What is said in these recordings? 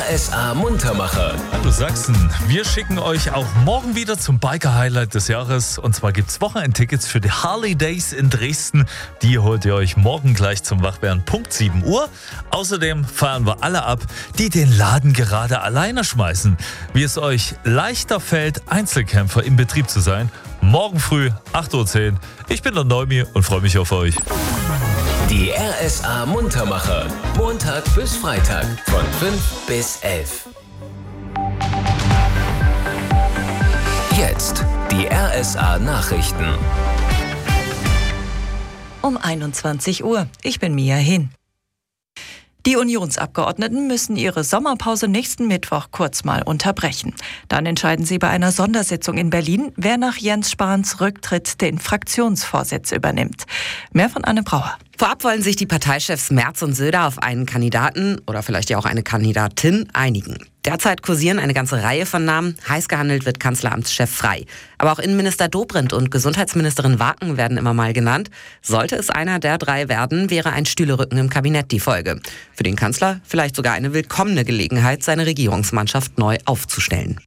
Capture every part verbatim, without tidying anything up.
R S A Muntermacher. Hallo Sachsen, wir schicken euch auch morgen wieder zum Biker-Highlight des Jahres. Und zwar gibt es Wochenendtickets für die Harley Days in Dresden. Die holt ihr euch morgen gleich zum Wachwerden, Punkt sieben Uhr. Außerdem feiern wir alle ab, die den Laden gerade alleine schmeißen. Wie es euch leichter fällt, Einzelkämpfer im Betrieb zu sein. Morgen früh, acht Uhr zehn. Ich bin der Neumi und freue mich auf euch. Die R S A Muntermacher. Montag bis Freitag von fünf bis elf. Jetzt die R S A Nachrichten. Um einundzwanzig Uhr. Ich bin Mia Hin. Die Unionsabgeordneten müssen ihre Sommerpause nächsten Mittwoch kurz mal unterbrechen. Dann entscheiden sie bei einer Sondersitzung in Berlin, wer nach Jens Spahns Rücktritt den Fraktionsvorsitz übernimmt. Mehr von Anne Brauer. Vorab wollen sich die Parteichefs Merz und Söder auf einen Kandidaten oder vielleicht ja auch eine Kandidatin einigen. Derzeit kursieren eine ganze Reihe von Namen. Heiß gehandelt wird Kanzleramtschef Frey. Aber auch Innenminister Dobrindt und Gesundheitsministerin Waken werden immer mal genannt. Sollte es einer der drei werden, wäre ein Stühlerücken im Kabinett die Folge. Für den Kanzler vielleicht sogar eine willkommene Gelegenheit, seine Regierungsmannschaft neu aufzustellen.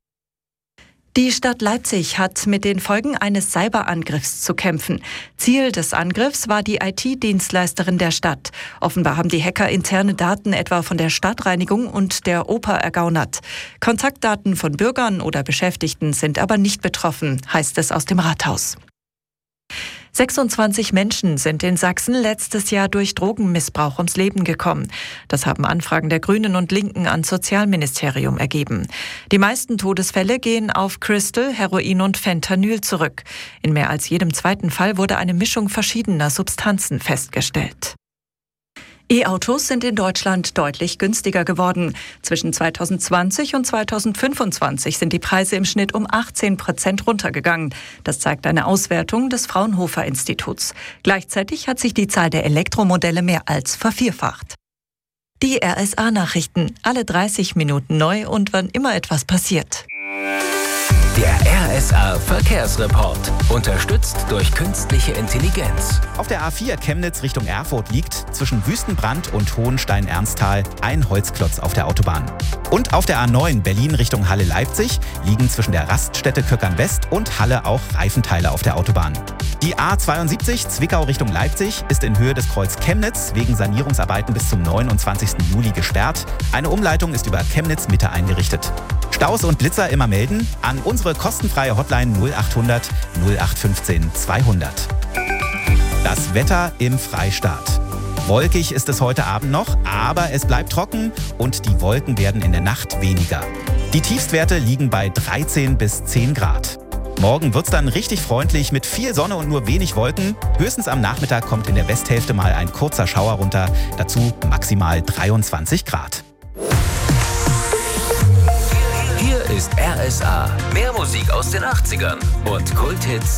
Die Stadt Leipzig hat mit den Folgen eines Cyberangriffs zu kämpfen. Ziel des Angriffs war die I T-Dienstleisterin der Stadt. Offenbar haben die Hacker interne Daten etwa von der Stadtreinigung und der Oper ergaunert. Kontaktdaten von Bürgern oder Beschäftigten sind aber nicht betroffen, heißt es aus dem Rathaus. sechsundzwanzig Menschen sind in Sachsen letztes Jahr durch Drogenmissbrauch ums Leben gekommen. Das haben Anfragen der Grünen und Linken ans Sozialministerium ergeben. Die meisten Todesfälle gehen auf Crystal, Heroin und Fentanyl zurück. In mehr als jedem zweiten Fall wurde eine Mischung verschiedener Substanzen festgestellt. E-Autos sind in Deutschland deutlich günstiger geworden. Zwischen zweitausendzwanzig und zweitausendfünfundzwanzig sind die Preise im Schnitt um achtzehn Prozent runtergegangen. Das zeigt eine Auswertung des Fraunhofer Instituts. Gleichzeitig hat sich die Zahl der Elektromodelle mehr als vervierfacht. Die R S A-Nachrichten, alle dreißig Minuten neu und wann immer etwas passiert. Der R S A Verkehrsreport. Unterstützt durch künstliche Intelligenz. Auf der A vier Chemnitz Richtung Erfurt liegt zwischen Wüstenbrand und Hohenstein-Ernsthal ein Holzklotz auf der Autobahn. Und auf der A neun Berlin Richtung Halle-Leipzig liegen zwischen der Raststätte Köckern-West und Halle auch Reifenteile auf der Autobahn. Die A zweiundsiebzig Zwickau Richtung Leipzig ist in Höhe des Kreuz Chemnitz wegen Sanierungsarbeiten bis zum neunundzwanzigsten Juli gesperrt. Eine Umleitung ist über Chemnitz Mitte eingerichtet. Staus und Blitzer immer melden an unsere kostenfreie Hotline null achthundert null acht fünfzehn zweihundert. Das Wetter im Freistaat. Wolkig ist es heute Abend noch, aber es bleibt trocken und die Wolken werden in der Nacht weniger. Die Tiefstwerte liegen bei dreizehn bis zehn Grad. Morgen wird's dann richtig freundlich mit viel Sonne und nur wenig Wolken. Höchstens am Nachmittag kommt in der Westhälfte mal ein kurzer Schauer runter. Dazu maximal dreiundzwanzig Grad. Hier ist R S A. Mehr Musik aus den achtzigern und Kulthits